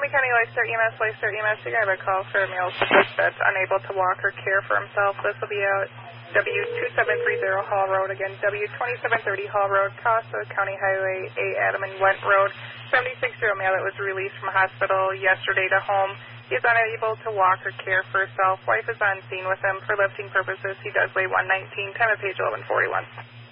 Tonawanda County Lifestore EMS, you have a call for a male that's unable to walk or care for himself. This will be out W2730 Hall Road, again, W2730 Hall Road, Costa County Highway 8, Adam and Went Road. 76-year-old male that was released from hospital yesterday to home. He is unable to walk or care for herself. Wife is on scene with him for lifting purposes. He does weigh 119, time of page 1141.